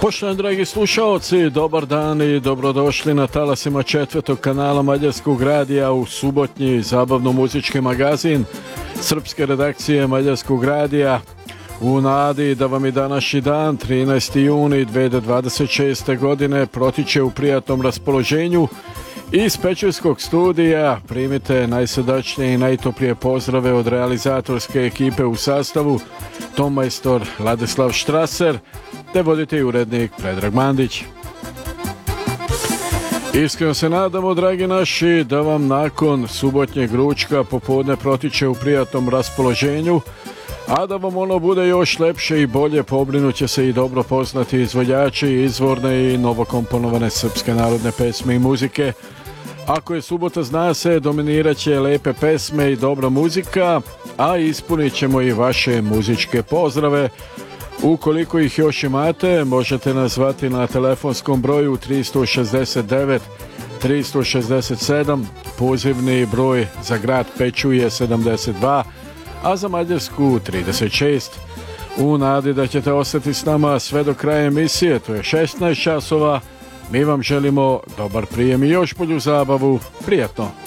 Poštovani dragi slušaoci, dobar dan i dobrodošli na talasima četvrtog kanala Mađarskog radija u subotnji zabavno-muzički magazin srpske redakcije Mađarskog radija. U nadi da vam i današnji dan, 13. juni 2026. godine, protiče u prijatnom raspoloženju. Iz Pečerskog studija primite najsrdačnije i najtoplije pozdrave od realizatorske ekipe u sastavu ton majstor Ladislav Štraser te voditelj i urednik Predrag Mandić. Iskreno se nadamo, dragi naši, da vam nakon subotnjeg ručka popodne protiče u prijatnom raspoloženju, a da vam ono bude još lepše i bolje, pobrinuće se i dobro poznati izvođači izvorne i novokomponovane srpske narodne pesme i muzike. Ako je subota, zna se, dominirat će lepe pesme i dobra muzika, a ispunit ćemo i vaše muzičke pozdrave. Ukoliko ih još imate, možete nas zvati na telefonskom broju 369 367, pozivni broj za grad Peču je 72, a za Mađarsku 36. U nadi da ćete ostati s nama sve do kraja emisije, to je 16 časova, mi vam želimo dobar prijem i još bolju zabavu. Prijatno!